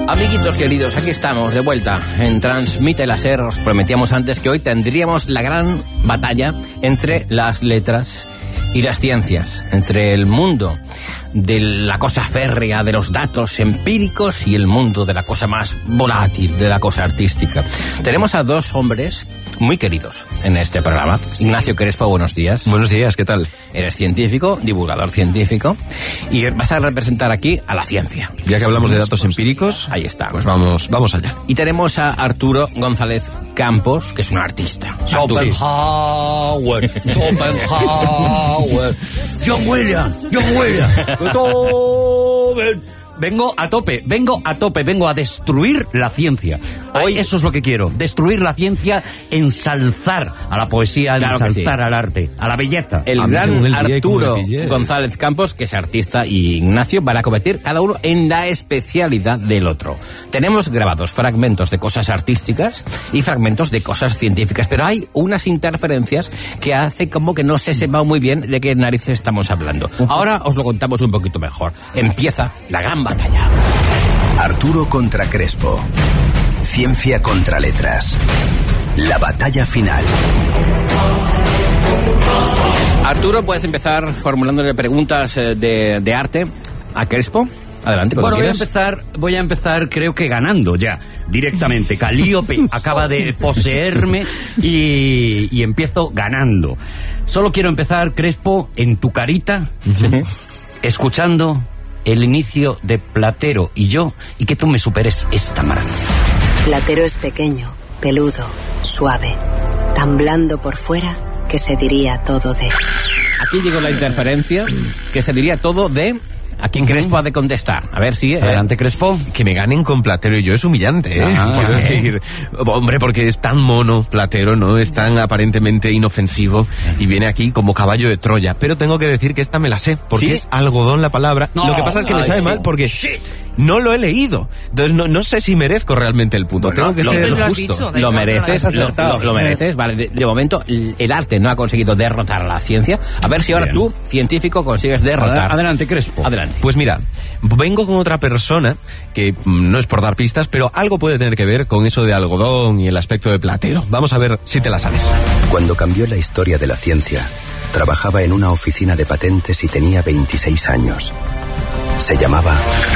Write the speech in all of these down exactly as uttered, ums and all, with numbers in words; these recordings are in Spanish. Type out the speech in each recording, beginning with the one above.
Amiguitos queridos, aquí estamos de vuelta en Transmite Láser. Os prometíamos antes que hoy tendríamos la gran batalla entre las letras y las ciencias, entre el mundo de la cosa férrea, de los datos empíricos, y el mundo de la cosa más volátil, de la cosa artística. Tenemos a dos hombres muy queridos en este programa. Ignacio Crespo, buenos días. Buenos días, ¿qué tal? Eres científico, divulgador científico, y vas a representar aquí a la ciencia. Ya que hablamos de datos empíricos, ahí está. Pues vamos, vamos allá. Y tenemos a Arturo González Campos, que es un artista. Schopenhauer, Schopenhauer, John Williams, John Williams, Beethoven. Vengo a tope, vengo a tope, vengo a destruir la ciencia. Hoy eso es lo que quiero, destruir la ciencia, ensalzar a la poesía, claro, ensalzar sí. al arte, a la belleza. El gran el Arturo González Campos, que es artista, y Ignacio van a competir cada uno en la especialidad del otro. Tenemos grabados fragmentos de cosas artísticas y fragmentos de cosas científicas, pero hay unas interferencias que hace como que no se sepa muy bien de qué narices estamos hablando. Ahora os lo contamos un poquito mejor. Empieza la gran batalla. Arturo contra Crespo. Ciencia contra letras. La batalla final. Arturo, puedes empezar formulándole preguntas de, de arte a Crespo. Adelante, cuando bueno, quieras. voy a empezar, voy a empezar creo que ganando ya, directamente. Calíope acaba de poseerme y, y empiezo ganando. Solo quiero empezar, Crespo, en tu carita, sí. escuchando el inicio de Platero y yo, y que tú me superes esta maravilla. Platero es pequeño, peludo, suave, tan blando por fuera que se diría todo de... Aquí llegó la interferencia, que se diría todo de... ¿A quién Crespo ha de contestar? A ver si... Eh... Adelante, Crespo. Que me ganen con Platero y yo es humillante, ¿eh? Ah, Quiero decir, hombre, porque es tan mono Platero, ¿no? Es tan aparentemente inofensivo y viene aquí como caballo de Troya. Pero tengo que decir que esta me la sé, porque ¿sí? es algodón la palabra. No, lo que pasa es que ay, me sabe sí. mal porque... Shit. No lo he leído. Entonces no, no sé si merezco realmente el punto. Bueno, Tengo que lo, ser lo, justo. Dicho, lo mereces, lo, lo, lo mereces. Vale, de, de momento el arte no ha conseguido derrotar a la ciencia. A ver si ahora Bien. tú, científico, consigues derrotar. Adelante, Crespo. Adelante. Pues mira, vengo con otra persona que no es por dar pistas, pero algo puede tener que ver con eso de algodón y el aspecto de Platero. Vamos a ver si te la sabes. Cuando cambió la historia de la ciencia, trabajaba en una oficina de patentes y tenía veintiséis años. Se llamaba...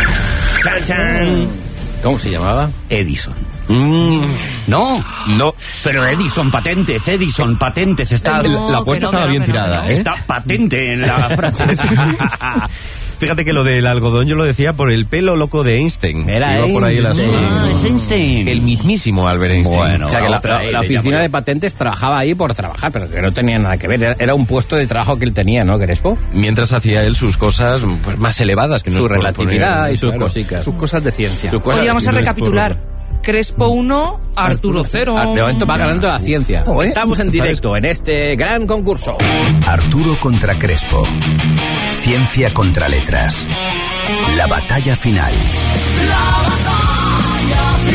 ¿Cómo se llamaba? Edison. Mm, no, no, pero Edison, patentes, Edison, patentes, está... No, la puerta no, estaba bien tirada, no, ¿eh? Está patente en la frase. Fíjate que lo del algodón yo lo decía por el pelo loco de Einstein. Era Einstein. Por ahí las... Ah, es Einstein. El mismísimo Albert Einstein. Bueno, o sea que la, la, la oficina de patentes trabajaba ahí por trabajar, pero que no tenía nada que ver. Era, era un puesto de trabajo que él tenía, ¿no, Crespo? Mientras hacía él sus cosas pues, más elevadas. Que no su relatividad poner, y sus claro, cositas. Sus cosas de ciencia. Hoy vamos a recapitular. Crespo uno, Arturo cero. De momento va ganando la ciencia. Estamos en directo en este gran concurso. Arturo contra Crespo. Ciencia contra letras. La batalla final. La batalla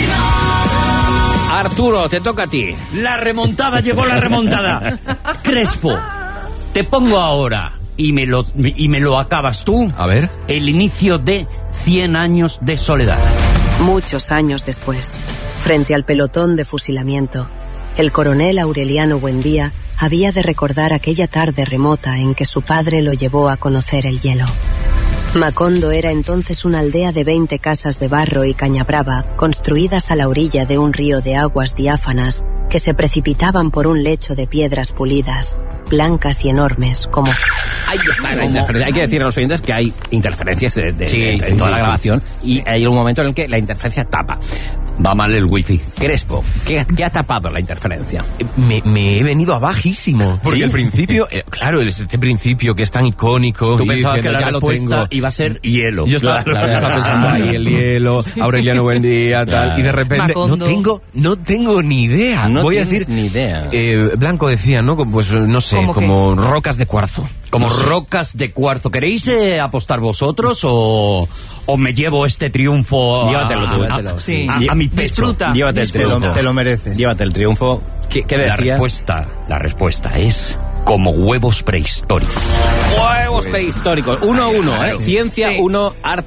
final. Arturo, te toca a ti. La remontada, llegó la remontada. Crespo, te pongo ahora y me lo y me lo acabas tú. A ver. El inicio de Cien años de soledad. Muchos años después, frente al pelotón de fusilamiento, el coronel Aureliano Buendía había de recordar aquella tarde remota en que su padre lo llevó a conocer el hielo. Macondo era entonces una aldea de veinte casas de barro y caña brava, construidas a la orilla de un río de aguas diáfanas que se precipitaban por un lecho de piedras pulidas, blancas y enormes como... Ahí está la interferencia. Hay que decir a los oyentes que hay interferencias de, de, sí, de, de, sí, en toda sí, la grabación sí. y hay un momento en el que la interferencia tapa. Va mal el wifi. Crespo, ¿qué, qué ha tapado la interferencia? Me, me he venido a bajísimo. Porque ¿Sí? al principio, eh, claro, este principio que es tan icónico. Tú y pensabas que la ya respuesta lo tengo. iba a ser hielo. Yo estaba, claro, claro, estaba pensando ahí el hielo, Aureliano Buendía, tal, claro. y de repente Macondo. no tengo, no tengo ni idea. No Voy a tienes decir, ni idea. Eh, Blanco decía, ¿no? Pues no sé, como qué? rocas de cuarzo. Como no sé. rocas de cuarzo. ¿Queréis eh, apostar vosotros o, o me llevo este triunfo a, Llévatelo tú, a, llévatelo, a, sí. a, a mi pecho? Disfruta. Llévate el Disfruta. triunfo. Te lo mereces. Llévate el triunfo. ¿Qué, qué La decía? respuesta, la respuesta es como huevos prehistóricos. Huevos prehistóricos. Uno a uno, ¿eh? Ciencia Sí. uno, arte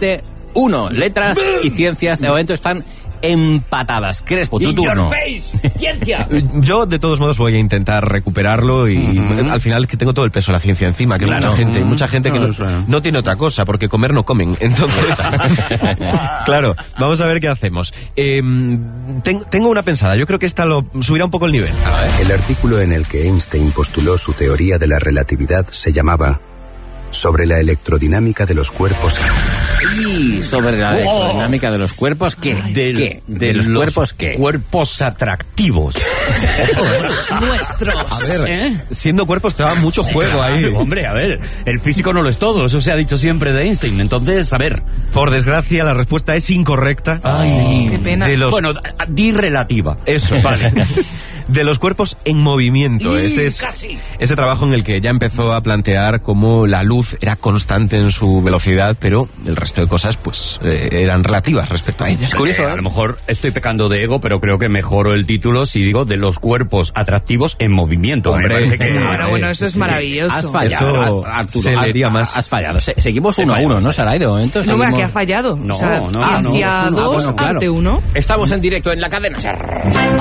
uno. Letras y ciencias de momento están empatadas. Crespo, tu In turno. your face, ciencia. Yo, de todos modos, voy a intentar recuperarlo y Uh-huh. al final que tengo todo el peso de la ciencia encima, que Claro. mucha gente, Uh-huh. mucha gente que No, no, eso. no tiene otra cosa, porque comer no comen. Entonces, claro, vamos a ver qué hacemos. Eh, ten- tengo una pensada, yo creo que esta lo subirá un poco el nivel. A ver. El artículo en el que Einstein postuló su teoría de la relatividad se llamaba Sobre la electrodinámica de los cuerpos. Y sobre la electrodinámica de los cuerpos, ¿qué? Del- ¿Qué? De, ¿De los, cuerpos qué? Cuerpos atractivos. Nuestros. ¿eh? Siendo cuerpos te da mucho juego ahí. Claro, hombre, a ver, el físico no lo es todo, eso se ha dicho siempre de Einstein. Entonces, a ver. Por desgracia, la respuesta es incorrecta. Ay, Qué pena. De los, Bueno, di relativa. Eso, vale. De los cuerpos en movimiento. Y Este es casi. ese trabajo en el que ya empezó a plantear cómo la luz era constante en su velocidad, pero el resto de cosas, pues, eh, eran relativas respecto a ella. Es curioso, Eh, ¿eh? a lo mejor estoy pecando de ego, pero creo que mejoro el título si digo de los cuerpos atractivos en movimiento. Hombre, Me parece que- eh, Bueno, bueno, eso es Has maravilloso. fallado, Eso Ar- Arturo. se has- leería más. Has fallado. Se- seguimos uno a fallado, uno, ¿no, Saray? De momento No, seguimos... ¿verdad que ha fallado? No, o sea, no, no, ciencia no, no, dos, ah, bueno, claro. arte uno. Estamos en directo en la cadena SER.